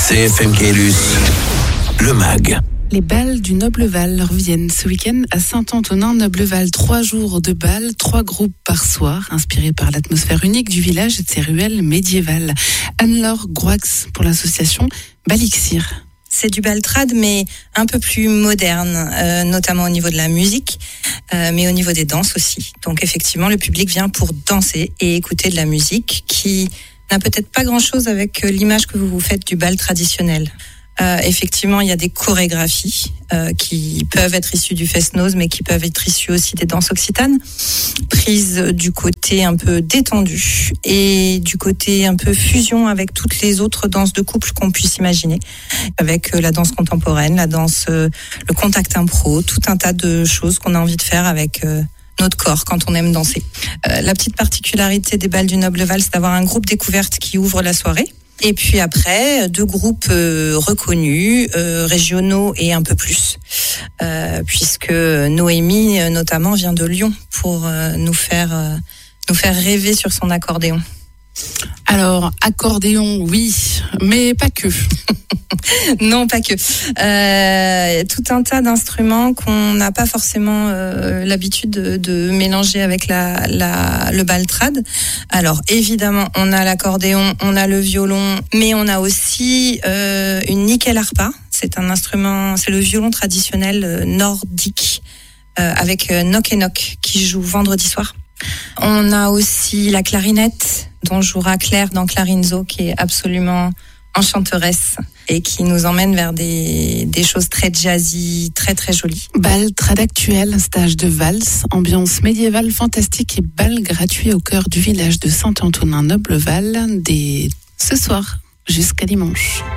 CFM Caylus, le MAG. Les bals du Nobleval reviennent ce week-end à Saint-Antonin-Nobleval. 3 jours de bals, 3 groupes par soir, inspirés par l'atmosphère unique du village et de ses ruelles médiévales. Anne-Laure Groix pour l'association Balixir. C'est du bal trad, mais un peu plus moderne, notamment au niveau de la musique, mais au niveau des danses aussi. Donc effectivement, le public vient pour danser et écouter de la musique qui n'a peut-être pas grand-chose avec l'image que vous vous faites du bal traditionnel. Effectivement, il y a des chorégraphies qui peuvent être issues du fest-noz, mais qui peuvent être issues aussi des danses occitanes, prises du côté un peu détendu et du côté un peu fusion avec toutes les autres danses de couple qu'on puisse imaginer, avec la danse contemporaine, la danse, le contact impro, tout un tas de choses qu'on a envie de faire avec notre corps quand on aime danser. La petite particularité des bals du Nobleval, c'est d'avoir un groupe découverte qui ouvre la soirée. Et puis après, 2 groupes reconnus, régionaux et un peu plus, puisque Noémie notamment vient de Lyon pour nous faire rêver sur son accordéon. Alors, accordéon, oui, mais pas que. Non, pas que. Tout un tas d'instruments qu'on n'a pas forcément l'habitude de mélanger avec le bal trad. Alors, évidemment, on a l'accordéon, on a le violon, mais on a aussi une nickel harpa. C'est un instrument, c'est le violon traditionnel nordique avec Nok et Nok qui joue vendredi soir. On a aussi la clarinette dont jouera Claire dans Clarinzo, qui est absolument enchanteresse et qui nous emmène vers des choses très jazzy, très très jolies. Bal trad actuel, stage de valse, ambiance médiévale fantastique et bal gratuit au cœur du village de Saint-Antonin-Nobleval dès ce soir jusqu'à dimanche.